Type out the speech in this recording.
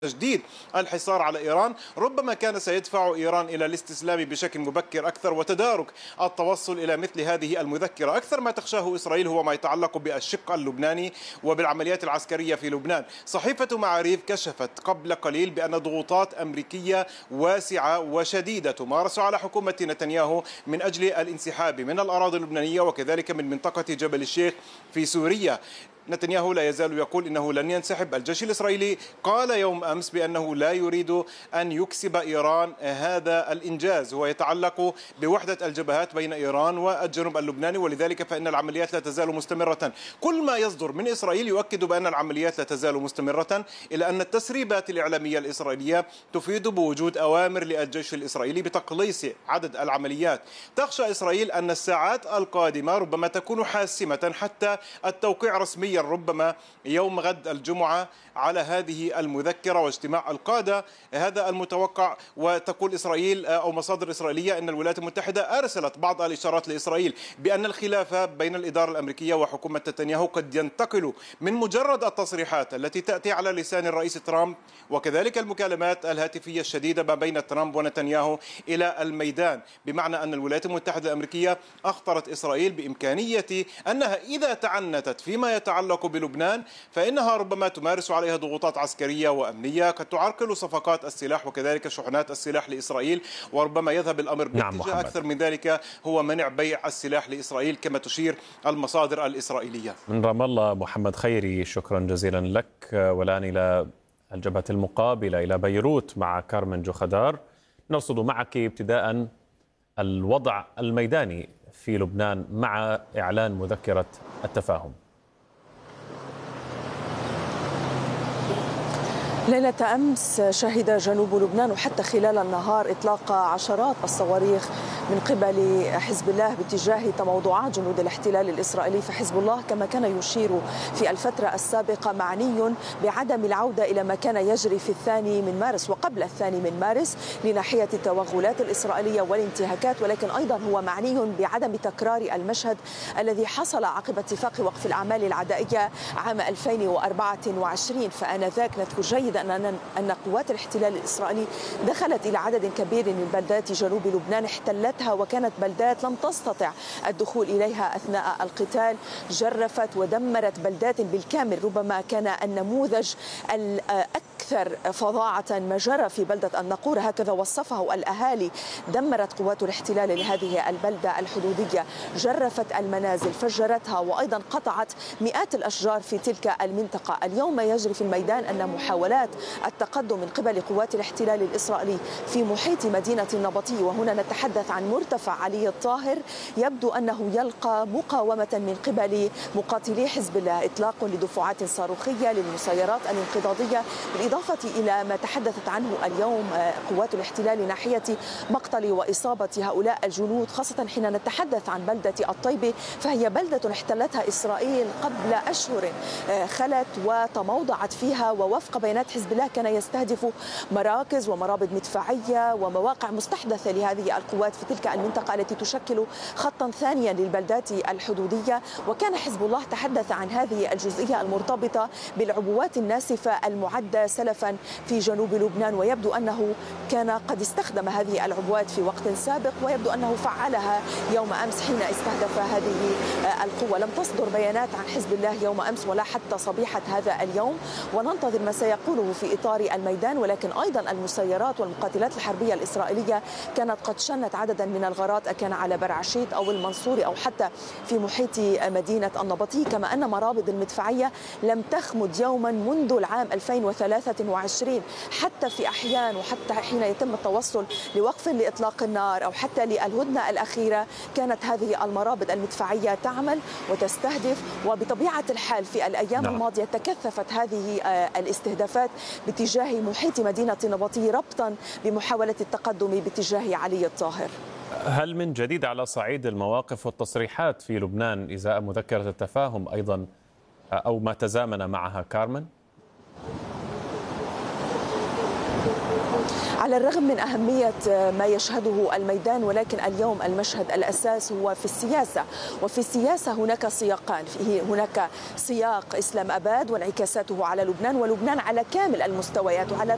تجديد الحصار على إيران ربما كان سيدفع إيران إلى الاستسلام بشكل مبكر أكثر وتدارك التوصل إلى مثل هذه المذكرة. أكثر ما تخشاه إسرائيل هو ما يتعلق بالشق اللبناني وبالعمليات العسكرية في لبنان. صحيفة معاريف كشفت قبل قليل بأن ضغوطات أمريكية واسعة وشديدة تمارس على حكومة نتنياهو من أجل الانسحاب من الأراضي اللبنانية وكذلك من منطقة جبل الشيخ في سوريا. نتنياهو لا يزال يقول إنه لن ينسحب. الجيش الإسرائيلي قال يوم أمس بأنه لا يريد أن يكسب إيران هذا الإنجاز، هو يتعلق بوحدة الجبهات بين إيران والجنوب اللبناني، ولذلك فإن العمليات لا تزال مستمرة. كل ما يصدر من إسرائيل يؤكد بأن العمليات لا تزال مستمرة، إلا أن التسريبات الإعلامية الإسرائيلية تفيد بوجود أوامر للجيش الإسرائيلي بتقليص عدد العمليات. تخشى إسرائيل أن الساعات القادمة ربما تكون حاسمة حتى التوقيع رسميا ربما يوم غد الجمعة على هذه المذكرة واجتماع القادة، هذا المتوقع. وتقول إسرائيل أو مصادر إسرائيلية أن الولايات المتحدة أرسلت بعض الإشارات لإسرائيل بأن الخلاف بين الإدارة الأمريكية وحكومة نتنياهو قد ينتقل من مجرد التصريحات التي تأتي على لسان الرئيس ترامب وكذلك المكالمات الهاتفية الشديدة ما بين ترامب ونتنياهو إلى الميدان، بمعنى أن الولايات المتحدة الأمريكية أخطرت إسرائيل بإمكانية أنها إذا تعنتت فيما يتعلق بلبنان فإنها ربما تمارس عليها ضغوطات عسكرية وأمنية قد تعرقل صفقات السلاح وكذلك شحنات السلاح لإسرائيل، وربما يذهب الأمر باتجاه أكثر من ذلك هو منع بيع السلاح لإسرائيل كما تشير المصادر الإسرائيلية. من رام الله محمد خيري، شكرا جزيلا لك. والآن إلى الجبهة المقابلة إلى بيروت مع كارمن جوخدار، نرصد معك ابتداء الوضع الميداني في لبنان مع إعلان مذكرة التفاهم. ليلة أمس شهد جنوب لبنان وحتى خلال النهار إطلاق عشرات الصواريخ من قبل حزب الله باتجاه تموضعات جنود الاحتلال الإسرائيلي، فحزب الله كما كان يشير في الفترة السابقة معني بعدم العودة إلى ما كان يجري في 2 من مارس وقبل 2 من مارس لناحية التوغلات الإسرائيلية والانتهاكات، ولكن أيضا هو معني بعدم تكرار المشهد الذي حصل عقب اتفاق وقف الأعمال العدائية عام 2024. فآنذاك نذكر جيدا أن قوات الاحتلال الإسرائيلي دخلت إلى عدد كبير من بلدات جنوب لبنان احتلتها، وكانت بلدات لم تستطع الدخول إليها أثناء القتال، جرفت ودمرت بلدات بالكامل. ربما كان النموذج الأكثر فظاعة ما جرى في بلدة الناقورة، هكذا وصفه الأهالي. دمرت قوات الاحتلال لهذه البلدة الحدودية، جرفت المنازل، فجرتها، وأيضا قطعت مئات الأشجار في تلك المنطقة. اليوم ما يجري في الميدان أن محاولات التقدم من قبل قوات الاحتلال الإسرائيلي في محيط مدينة النبطي، وهنا نتحدث عن مرتفع علي الطاهر، يبدو أنه يلقى مقاومة من قبل مقاتلي حزب الله، إطلاق لدفعات صاروخية للمسيرات الانقضاضية، بالإضافة إلى ما تحدثت عنه اليوم قوات الاحتلال ناحية مقتل وإصابة هؤلاء الجنود، خاصة حين نتحدث عن بلدة الطيبة، فهي بلدة احتلتها إسرائيل قبل أشهر خلت وتموضعت فيها، ووفق بيانات حزب الله كان يستهدف مراكز ومرابط مدفعية ومواقع مستحدثة لهذه القوات في تلك المنطقة التي تشكل خطا ثانيا للبلدات الحدودية. وكان حزب الله تحدث عن هذه الجزئية المرتبطة بالعبوات الناسفة المعدة سلفا في جنوب لبنان، ويبدو أنه كان قد استخدم هذه العبوات في وقت سابق، ويبدو أنه فعلها يوم أمس حين استهدف هذه القوة. لم تصدر بيانات عن حزب الله يوم أمس ولا حتى صبيحة هذا اليوم، وننتظر ما سيقوله في إطار الميدان. ولكن أيضا المسيرات والمقاتلات الحربية الإسرائيلية كانت قد شنت عددا من الغارات، أكان على برعشيت أو المنصوري أو حتى في محيط مدينة النبطي، كما أن مرابط المدفعية لم تخمد يوما منذ العام 2023، حتى في أحيان وحتى حين يتم التوصل لوقف لإطلاق النار أو حتى للهدنة الأخيرة كانت هذه المرابط المدفعية تعمل وتستهدف. وبطبيعة الحال في الأيام الماضية تكثفت هذه الاستهدافات باتجاه محيط مدينة النبطي ربطا بمحاولة التقدم باتجاه علي الطاهر. هل من جديد على صعيد المواقف والتصريحات في لبنان إزاء مذكرة التفاهم أيضا أو ما تزامن معها كارمن؟ على الرغم من أهمية ما يشهده الميدان، ولكن اليوم المشهد الأساس هو في السياسة، وفي السياسة هناك سياقان، هناك سياق إسلام أباد وانعكاساته على لبنان، ولبنان على كامل المستويات. وعلى